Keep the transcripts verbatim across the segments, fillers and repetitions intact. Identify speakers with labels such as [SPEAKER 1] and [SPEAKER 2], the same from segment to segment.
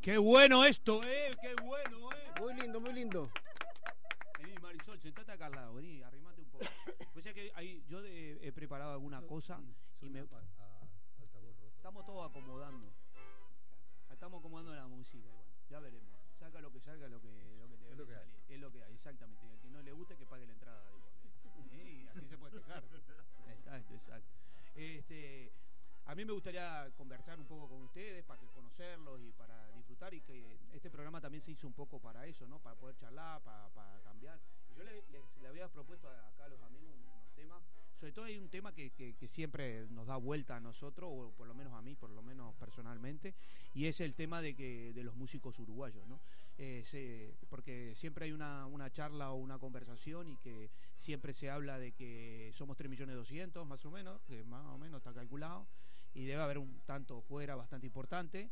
[SPEAKER 1] ¡Qué bueno esto, eh! ¡Qué bueno, eh!
[SPEAKER 2] Muy lindo, muy lindo.
[SPEAKER 1] Vení, Marisol, sentate acá al lado, vení, arrimate un poco. Pues ya que ahí, yo he, he preparado alguna
[SPEAKER 3] Eso,
[SPEAKER 1] cosa
[SPEAKER 3] sí,
[SPEAKER 1] y me...
[SPEAKER 3] a, altavoz roto.
[SPEAKER 1] Estamos todos acomodando. Estamos acomodando la música y bueno, ya veremos. Saca lo que salga, lo que, lo que te
[SPEAKER 3] Es lo que
[SPEAKER 1] salir.
[SPEAKER 3] hay.
[SPEAKER 1] Es lo que hay, exactamente. El que no le guste que pague la entrada. Digo, ¿eh? Y así se puede quejar. Exacto, exacto. Este, a mí me gustaría conversar un poco con ustedes para que conocerlos y para disfrutar, y que este programa también se hizo un poco para eso, ¿no? Para poder charlar, para, para cambiar. Y yo le, le, le había propuesto acá a los amigos unos temas. Sobre todo hay un tema que, que, que siempre nos da vuelta a nosotros, o por lo menos a mí, por lo menos personalmente, y es el tema de que de los músicos uruguayos, ¿no? Eh, se, porque siempre hay una, una charla o una conversación y que siempre se habla de que somos tres millones doscientos más o menos, que más o menos está calculado, y debe haber un tanto fuera bastante importante,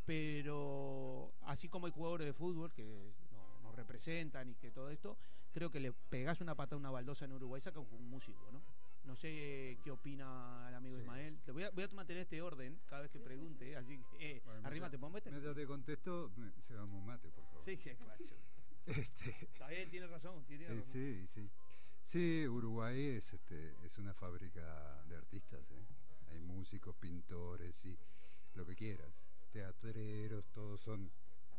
[SPEAKER 1] pero así como hay jugadores de fútbol que no, nos representan y que todo esto, creo que le pegás una pata a una baldosa en Uruguay, saca un músico, ¿no? No sé qué opina el amigo sí. Ismael. Te voy a, voy a mantener este orden cada vez que sí, pregunte, sí, sí. Así que eh, bueno, arrímate, ponete.
[SPEAKER 3] Mientras te contesto, se va un mate, por favor.
[SPEAKER 1] Sí, que claro. Este... Está bien, tiene razón. Sí, tiene
[SPEAKER 3] eh,
[SPEAKER 1] razón.
[SPEAKER 3] sí, sí. Sí, Uruguay es, este, es una fábrica de artistas, ¿eh? Hay músicos, pintores y lo que quieras. Teatreros, todos son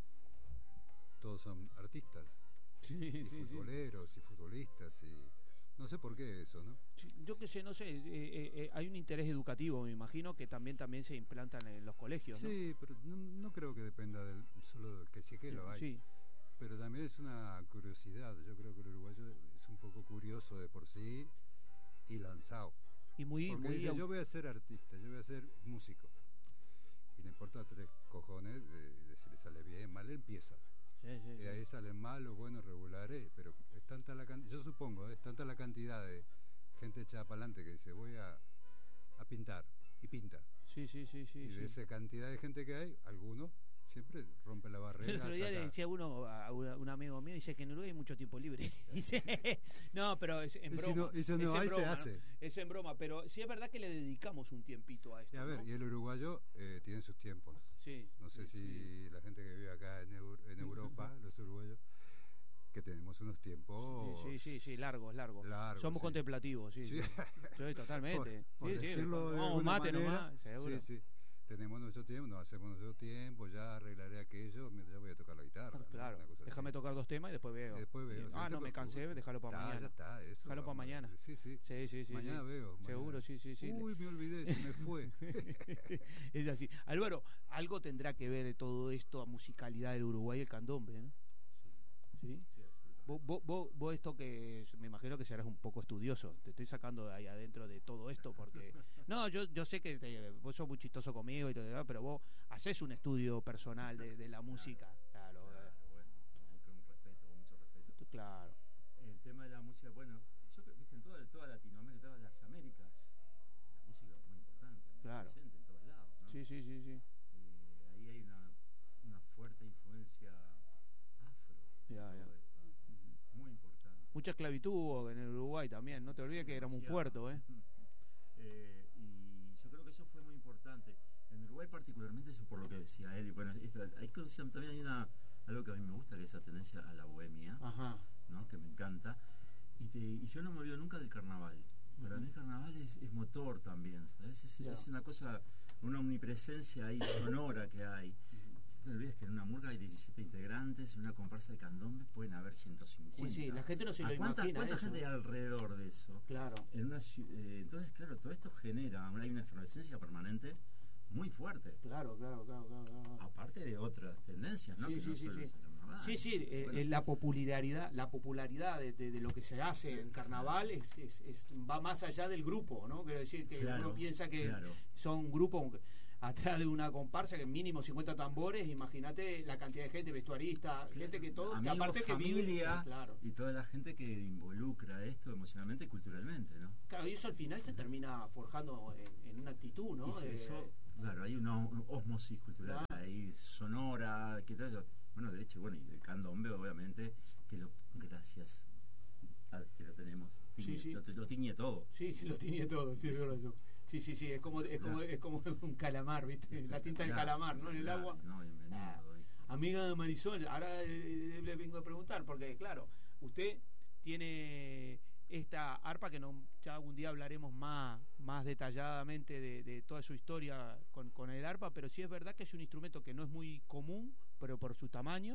[SPEAKER 3] todos son artistas.
[SPEAKER 1] Sí,
[SPEAKER 3] y
[SPEAKER 1] sí,
[SPEAKER 3] futboleros
[SPEAKER 1] sí.
[SPEAKER 3] y futbolistas y no sé por qué eso, ¿no?
[SPEAKER 1] Yo qué sé, no sé, eh, eh, hay un interés educativo, me imagino, que también también se implantan en los colegios, ¿no?
[SPEAKER 3] Sí, pero no, no creo que dependa del solo que sí que lo hay.
[SPEAKER 1] Sí.
[SPEAKER 3] Pero también es una curiosidad. Yo creo que el uruguayo es un poco curioso de por sí y lanzado.
[SPEAKER 1] Y muy,
[SPEAKER 3] Porque
[SPEAKER 1] muy
[SPEAKER 3] dice, yo voy a ser artista, yo voy a ser músico. Y le importa tres cojones de, de si le sale bien, mal, empieza.
[SPEAKER 1] Sí, sí,
[SPEAKER 3] y ahí
[SPEAKER 1] sí.
[SPEAKER 3] salen malos, buenos, regulares, pero es tanta la cantidad, yo supongo, es tanta la cantidad de gente echada para adelante que dice, voy a, a pintar, y pinta.
[SPEAKER 1] Sí, sí, sí, sí.
[SPEAKER 3] Y de
[SPEAKER 1] sí.
[SPEAKER 3] esa cantidad de gente que hay, algunos siempre rompe la barrera.
[SPEAKER 1] El otro día
[SPEAKER 3] saca...
[SPEAKER 1] le decía uno a un amigo mío, dice que en Uruguay hay mucho tiempo libre. Dice, no, pero es en broma.
[SPEAKER 3] Y si no, y si no
[SPEAKER 1] es
[SPEAKER 3] hay,
[SPEAKER 1] en broma,
[SPEAKER 3] se hace.
[SPEAKER 1] ¿no? Es en broma, pero sí es verdad que le dedicamos un tiempito a esto.
[SPEAKER 3] Y a ver,
[SPEAKER 1] ¿no?
[SPEAKER 3] y el uruguayo eh, tiene sus tiempos.
[SPEAKER 1] Sí.
[SPEAKER 3] No sé
[SPEAKER 1] sí,
[SPEAKER 3] si
[SPEAKER 1] sí.
[SPEAKER 3] la gente que vive acá en, Euro, en Europa, los uruguayos, que tenemos unos tiempos...
[SPEAKER 1] Sí, sí, sí, sí largos, largos.
[SPEAKER 3] largos
[SPEAKER 1] Somos
[SPEAKER 3] sí.
[SPEAKER 1] contemplativos, sí. Sí,
[SPEAKER 3] sí.
[SPEAKER 1] sí totalmente.
[SPEAKER 3] Por, por
[SPEAKER 1] sí,
[SPEAKER 3] decirlo
[SPEAKER 1] sí,
[SPEAKER 3] de
[SPEAKER 1] no, mate
[SPEAKER 3] manera,
[SPEAKER 1] nomás, seguro.
[SPEAKER 3] Sí, sí. Tenemos nuestro tiempo, nos hacemos nuestro tiempo, ya arreglaré aquello, mientras yo voy a tocar la guitarra.
[SPEAKER 1] Ah, claro,
[SPEAKER 3] ¿no?
[SPEAKER 1] Déjame
[SPEAKER 3] así.
[SPEAKER 1] tocar dos temas y después veo.
[SPEAKER 3] Y después veo.
[SPEAKER 1] Y, ah, no, me cansé, déjalo para
[SPEAKER 3] está,
[SPEAKER 1] mañana.
[SPEAKER 3] Ya está, eso.
[SPEAKER 1] Déjalo para mañana.
[SPEAKER 3] Sí, sí.
[SPEAKER 1] Sí, sí, sí.
[SPEAKER 3] Mañana
[SPEAKER 1] sí.
[SPEAKER 3] veo.
[SPEAKER 1] Seguro,
[SPEAKER 3] mañana.
[SPEAKER 1] sí, sí, sí.
[SPEAKER 3] Uy, me olvidé, se me fue.
[SPEAKER 1] Es así. Álvaro, algo tendrá que ver de todo esto a musicalidad del Uruguay y el candombe, ¿no?
[SPEAKER 3] Sí.
[SPEAKER 1] ¿Sí?
[SPEAKER 3] Sí,
[SPEAKER 1] Vos, vos, vos, vos esto que me imagino que serás un poco estudioso, te estoy sacando de ahí adentro de todo esto porque no, yo yo sé que te, vos sos muy chistoso conmigo y todo, pero vos haces un estudio personal de, de la música. Claro,
[SPEAKER 4] claro, bueno, con un respeto, con mucho respeto.
[SPEAKER 1] Claro.
[SPEAKER 4] El tema de la música, bueno, yo creo, viste, en toda, toda Latinoamérica, todas las Américas, la música es muy importante, muy
[SPEAKER 1] claro.
[SPEAKER 4] presente en todos lados, ¿no?
[SPEAKER 1] Sí, sí, sí, sí.
[SPEAKER 4] Eh, ahí hay una, una fuerte influencia afro.
[SPEAKER 1] Ya, ya.
[SPEAKER 4] Muy importante.
[SPEAKER 1] Mucha esclavitud hubo en el Uruguay también, no te olvides que éramos un puerto, ¿eh?
[SPEAKER 4] eh y yo creo que eso fue muy importante. En Uruguay particularmente, eso por lo que decía él, y bueno, esta, hay, también hay una, algo que a mí me gusta, que es esa tendencia a la bohemia,
[SPEAKER 1] Ajá.
[SPEAKER 4] ¿no? Que me encanta. Y, te, y yo no me olvido nunca del carnaval. Para uh-huh. mí el carnaval es, es motor también, ¿sabes? Es, yeah. es una cosa, una omnipresencia ahí sonora que hay. Uh-huh. No te olvides que en una murga hay diecisiete integrantes, en una comparsa de candombe pueden haber ciento cincuenta.
[SPEAKER 1] Sí, sí, la gente no se lo
[SPEAKER 4] ¿Cuánta,
[SPEAKER 1] imagina
[SPEAKER 4] ¿Cuánta
[SPEAKER 1] eso?
[SPEAKER 4] gente hay alrededor de eso?
[SPEAKER 1] Claro.
[SPEAKER 4] En una, eh, entonces, claro, todo esto genera, hay una efervescencia permanente muy fuerte.
[SPEAKER 1] Claro, claro, claro, claro, claro.
[SPEAKER 4] Aparte de otras tendencias, ¿no?
[SPEAKER 1] Sí,
[SPEAKER 4] que
[SPEAKER 1] sí,
[SPEAKER 4] no
[SPEAKER 1] sí,
[SPEAKER 4] solo
[SPEAKER 1] sí.
[SPEAKER 4] Carnaval,
[SPEAKER 1] sí, sí, eh,
[SPEAKER 4] bueno.
[SPEAKER 1] eh, la popularidad, la popularidad de, de, de lo que se hace en carnaval es, es, es va más allá del grupo, ¿no? Quiero decir que
[SPEAKER 4] claro,
[SPEAKER 1] uno piensa que
[SPEAKER 4] claro.
[SPEAKER 1] son un grupo atrás de una comparsa que mínimo cincuenta tambores, imagínate la cantidad de gente, vestuarista, claro. gente que todo,
[SPEAKER 4] Amigos,
[SPEAKER 1] que aparte
[SPEAKER 4] familia,
[SPEAKER 1] que vive, claro.
[SPEAKER 4] y toda la gente que involucra esto emocionalmente y culturalmente, ¿no?
[SPEAKER 1] Claro, y eso al final se termina forjando en, en una actitud, ¿no?
[SPEAKER 4] Eso,
[SPEAKER 1] eh,
[SPEAKER 4] eso, claro, hay una osmosis cultural claro. ahí, sonora, que tal, bueno, de hecho, bueno, y el candombe, obviamente, que lo, gracias a que lo tenemos, tiñe,
[SPEAKER 1] sí, sí.
[SPEAKER 4] Lo, lo tiñe todo.
[SPEAKER 1] Sí, lo tiñe todo, sí, es verdad. Sí, sí, sí, es como, es como, es como un calamar, ¿viste? La tinta del
[SPEAKER 4] claro,
[SPEAKER 1] calamar, ¿no? En el
[SPEAKER 4] claro,
[SPEAKER 1] agua.
[SPEAKER 4] No, bienvenido.
[SPEAKER 1] Ah. amiga de Marisol, ahora eh, le vengo a preguntar, porque claro, usted tiene esta arpa que no, ya algún día hablaremos más, más detalladamente de, de toda su historia con, con el arpa, pero sí es verdad que es un instrumento que no es muy común, pero por su tamaño,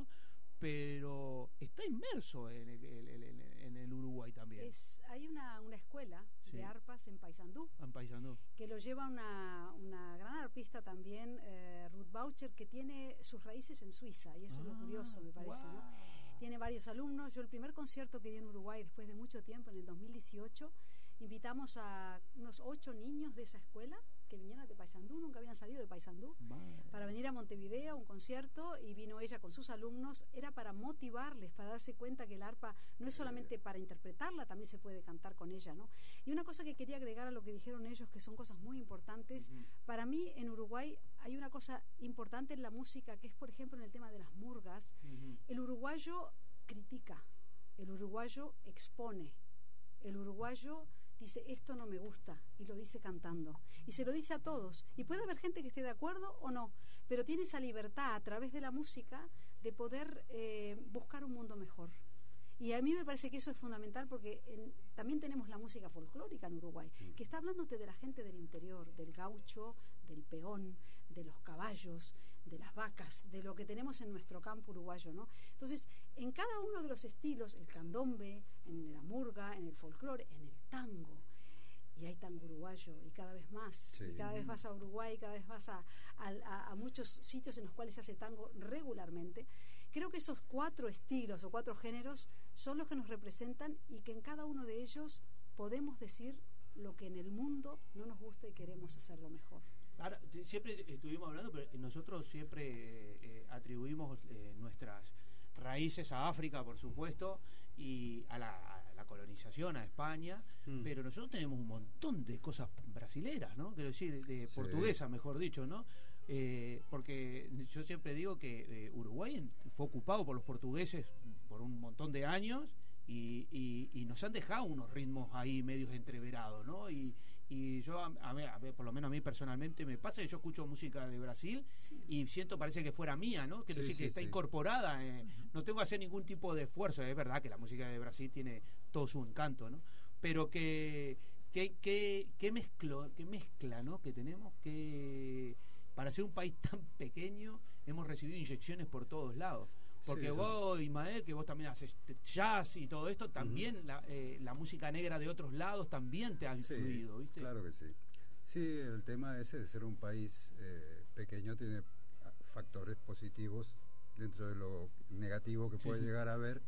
[SPEAKER 1] pero está inmerso en el, el, el, el, en el Uruguay también.
[SPEAKER 2] Es, hay una, una escuela
[SPEAKER 1] sí.
[SPEAKER 2] de arpas en Paysandú,
[SPEAKER 1] en Paysandú,
[SPEAKER 2] que lo lleva una, una gran arpista también, eh, Ruth Boucher, que tiene sus raíces en Suiza, y eso ah, es lo curioso, me parece, wow. ¿no? Tiene varios alumnos. Yo el primer concierto que di en Uruguay después de mucho tiempo, en el dos mil dieciocho, invitamos a unos ocho niños de esa escuela que vinieron de Paysandú, nunca habían salido de Paysandú, para venir a Montevideo a un concierto, y vino ella con sus alumnos. Era para motivarles, para darse cuenta que el arpa no es solamente para interpretarla, también se puede cantar con ella, ¿no? Y una cosa que quería agregar a lo que dijeron ellos, que son cosas muy importantes, uh-huh. para mí en Uruguay hay una cosa importante en la música, que es por ejemplo en el tema de las murgas. Uh-huh. El uruguayo critica, el uruguayo expone, el uruguayo dice esto no me gusta, y lo dice cantando, y se lo dice a todos, y puede haber gente que esté de acuerdo o no, pero tiene esa libertad a través de la música de poder eh, buscar un mundo mejor. Y a mí me parece que eso es fundamental, porque en, también tenemos la música folclórica en Uruguay, que está hablándote de la gente del interior, del gaucho, del peón, de los caballos, de las vacas, de lo que tenemos en nuestro campo uruguayo, ¿no? Entonces, en cada uno de los estilos, el candombe, en la murga, en el folclore, en el tango, y hay tango uruguayo, y cada vez más, sí. y cada vez vas a Uruguay, cada vez vas a, a, a muchos sitios en los cuales se hace tango regularmente. Creo que esos cuatro estilos o cuatro géneros son los que nos representan, y que en cada uno de ellos podemos decir lo que en el mundo no nos gusta y queremos hacerlo mejor.
[SPEAKER 1] Ahora, siempre estuvimos hablando, pero nosotros siempre eh, atribuimos eh, nuestras raíces a África, por supuesto, y a la, a la colonización, a España, mm. pero nosotros tenemos un montón de cosas brasileras, ¿no? Quiero decir, de sí. portuguesas, mejor dicho, ¿no? Eh, porque yo siempre digo que eh, Uruguay fue ocupado por los portugueses por un montón de años, y, y, y nos han dejado unos ritmos ahí medios entreverados, ¿no? Y, y yo, a, a, ver, a ver, por lo menos a mí personalmente me pasa que yo escucho música de Brasil sí. y siento, parece que fuera mía, ¿no? Quiero sí, decir sí, que está sí. incorporada, eh, uh-huh. no tengo que hacer ningún tipo de esfuerzo. Es verdad que la música de Brasil tiene todo su encanto, ¿no? Pero que que, que, que mezclo, que mezcla, ¿no? Que tenemos que, para ser un país tan pequeño, hemos recibido inyecciones por todos lados. Porque sí, vos, Ismael, que vos también haces jazz y todo esto, también uh-huh. la, eh, la música negra de otros lados también te ha influido,
[SPEAKER 3] sí,
[SPEAKER 1] ¿viste?
[SPEAKER 3] Claro que sí. Sí, el tema ese de ser un país eh, pequeño tiene factores positivos dentro de lo negativo que sí. puede llegar a haber.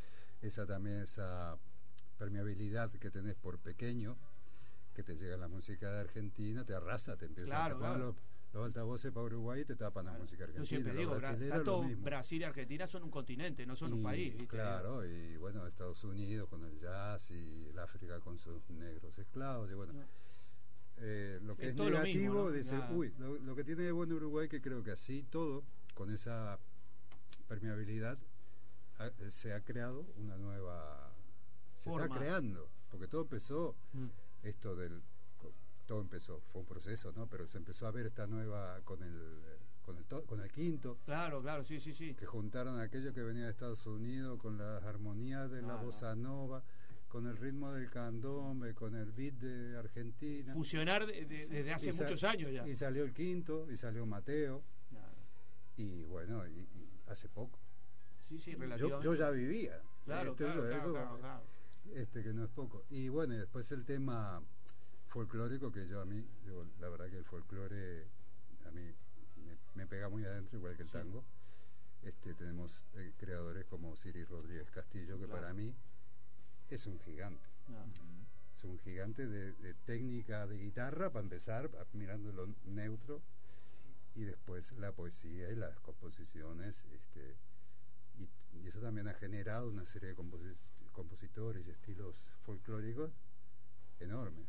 [SPEAKER 3] Esa también, esa permeabilidad que tenés por pequeño, que te llega la música de Argentina, te arrasa, te empieza
[SPEAKER 1] claro,
[SPEAKER 3] a tapar
[SPEAKER 1] claro.
[SPEAKER 3] los, los altavoces para Uruguay y te tapan claro. la música argentina.
[SPEAKER 1] Yo siempre digo, tanto Brasil y Argentina son un continente, no son
[SPEAKER 3] y,
[SPEAKER 1] un país, ¿viste?
[SPEAKER 3] Claro, y bueno, Estados Unidos con el jazz, y el África con sus negros esclavos, y bueno... No. Eh, lo que es, es negativo, lo mismo, ¿no? Dice, uy, lo, lo que tiene de bueno Uruguay, que creo que así todo, con esa permeabilidad, ha, se ha creado una nueva... Se Forma. está creando, porque todo empezó, mm. esto del... todo empezó, fue un proceso, ¿no? Pero se empezó a ver esta nueva con el con el to, con el quinto.
[SPEAKER 1] Claro, claro, sí, sí, sí.
[SPEAKER 3] Que juntaron aquello que venía de Estados Unidos con las armonías de claro. la bossa nova, con el ritmo del candombe, con el beat de Argentina.
[SPEAKER 1] Fusionar de, de, desde hace sal, muchos años ya.
[SPEAKER 3] Y salió el quinto, y salió Mateo. Claro. Y bueno, y, y hace poco.
[SPEAKER 1] Sí, sí, relativamente.
[SPEAKER 3] Yo, yo ya vivía.
[SPEAKER 1] Claro,
[SPEAKER 3] este,
[SPEAKER 1] claro,
[SPEAKER 3] eso,
[SPEAKER 1] claro, claro.
[SPEAKER 3] Este que no es poco. Y bueno, y después el tema folclórico, que yo a mí, digo, la verdad que el folclore a mí me, me pega muy adentro, igual que el sí. tango. Este tenemos eh, creadores como Siri Rodríguez Castillo, que claro. para mí es un gigante. No. Es un gigante de, de técnica de guitarra, para empezar, mirando lo neutro, y después la poesía y las composiciones, este y, y eso también ha generado una serie de composi- compositores y estilos folclóricos enormes,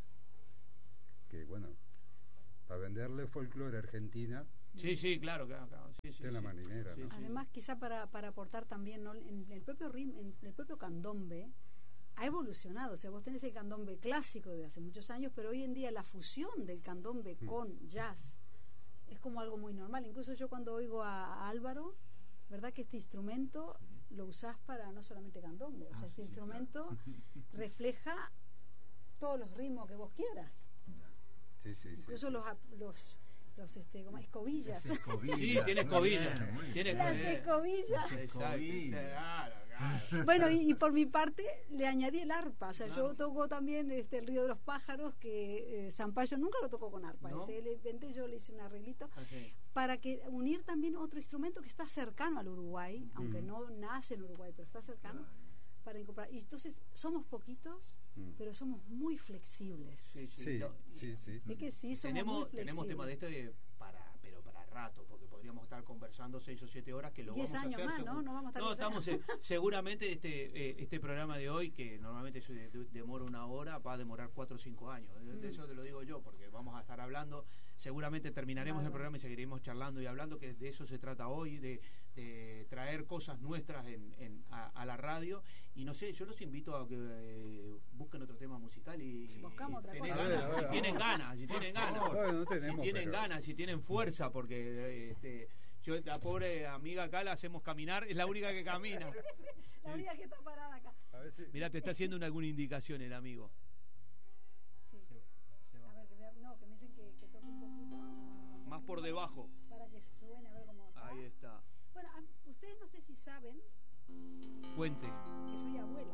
[SPEAKER 3] que bueno, para venderle folclore a Argentina.
[SPEAKER 1] Sí, sí, claro, claro, claro. Sí, sí,
[SPEAKER 3] de la
[SPEAKER 1] sí.
[SPEAKER 3] marinera,
[SPEAKER 1] sí,
[SPEAKER 3] ¿no?
[SPEAKER 1] sí.
[SPEAKER 2] Además, quizá para, para aportar también, ¿no? en el propio rim, en el propio candombe ha evolucionado. O sea, vos tenés el candombe clásico de hace muchos años, pero hoy en día la fusión del candombe mm. con jazz es como algo muy normal. Incluso yo cuando oigo a, a Álvaro, ¿verdad que este instrumento sí. lo usás para no solamente candombe? O ah, sea, este sí, instrumento claro. refleja todos los ritmos que vos quieras.
[SPEAKER 3] Sí, sí,
[SPEAKER 2] Incluso
[SPEAKER 3] sí,
[SPEAKER 2] los, los, los este, como escobillas.
[SPEAKER 1] escobillas. Sí, tiene escobillas. Tiene
[SPEAKER 2] Las escobillas.
[SPEAKER 1] Claro, claro.
[SPEAKER 2] Bueno, y, y por mi parte le añadí el arpa. O sea, claro. yo toco también este, el Río de los Pájaros, que eh, Zampayo nunca lo tocó con arpa. ¿No? Ese le inventé, yo le hice un arreglito. Okay. Para que unir también otro instrumento que está cercano al Uruguay, mm. aunque no nace en Uruguay, pero está cercano. Claro. Para incorporar. Y entonces somos poquitos, mm. pero somos muy flexibles.
[SPEAKER 1] Sí, sí,
[SPEAKER 3] sí.
[SPEAKER 1] No,
[SPEAKER 3] sí, sí.
[SPEAKER 2] Es que sí, somos
[SPEAKER 1] tenemos,
[SPEAKER 2] muy flexibles.
[SPEAKER 1] Tenemos tema de este para, pero para rato, porque podríamos estar conversando seis o siete horas que lo vamos a hacer.
[SPEAKER 2] Más, ¿no? No, vamos a estar
[SPEAKER 1] no estamos eh, seguramente este eh, este programa de hoy, que normalmente de, de, demora una hora, va a demorar cuatro o cinco años. Mm. De eso te lo digo yo, porque vamos a estar hablando. Seguramente terminaremos vale. el programa y seguiremos charlando y hablando, que de eso se trata hoy, de, de traer cosas nuestras en, en, a, a la radio. Y no sé, yo los invito a que eh, busquen otro tema musical y,
[SPEAKER 2] si buscamos otra
[SPEAKER 1] cosa.
[SPEAKER 2] Ganas,
[SPEAKER 1] ver, ver, si tienen ganas, si tienen ganas,
[SPEAKER 3] bueno, no tenemos,
[SPEAKER 1] si tienen
[SPEAKER 3] pero...
[SPEAKER 1] ganas, si tienen fuerza, porque este, yo la pobre amiga acá la hacemos caminar, es la única que camina.
[SPEAKER 2] La única que está parada acá.
[SPEAKER 1] A ver si... Mira, te está haciendo una, alguna indicación el amigo.
[SPEAKER 2] Sí. Se, se va. A ver, que me, no, que me dicen que, que toque un poquito.
[SPEAKER 1] Más por debajo.
[SPEAKER 2] Para que suene, a ver cómo está.
[SPEAKER 1] Ahí está.
[SPEAKER 2] Bueno, a, ustedes no sé si saben.
[SPEAKER 1] Cuente.
[SPEAKER 2] Que soy abuela.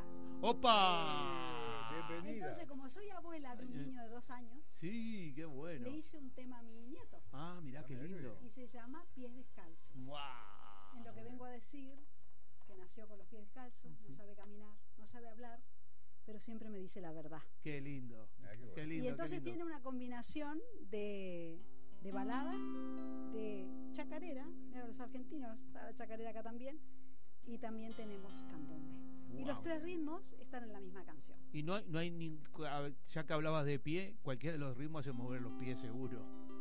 [SPEAKER 1] ¡Opa!
[SPEAKER 3] Bienvenida.
[SPEAKER 2] Entonces, como soy abuela de un niño de dos años,
[SPEAKER 1] sí, qué bueno.
[SPEAKER 2] Le hice un tema a mi nieto.
[SPEAKER 1] Ah, mirá qué lindo.
[SPEAKER 2] Y se llama Pies Descalzos.
[SPEAKER 1] ¡Wow!
[SPEAKER 2] En lo que vengo a decir, que nació con los pies descalzos, sí. no sabe caminar, no sabe hablar, pero siempre me dice la verdad.
[SPEAKER 1] Qué lindo. Ah, qué, bueno. Qué lindo.
[SPEAKER 2] Y entonces
[SPEAKER 1] lindo.
[SPEAKER 2] tiene una combinación de, de balada, de chacarera, mira, los argentinos, está la chacarera acá también, y también tenemos candombe. Wow. Y los tres ritmos están en la misma canción.
[SPEAKER 1] Y no hay, no hay ni, ya que hablabas de pie, cualquiera de los ritmos hace mover los pies seguro.